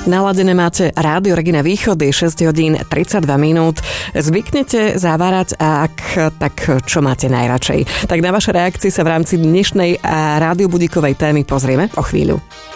Naladené máte Rádio Regina Východ, je 6 hodín 32 minút. Zvyknete závárať a ak, tak čo máte najradšej? Tak na vaše reakcie sa v rámci dnešnej rádiobudíkovej témy pozrieme o chvíľu.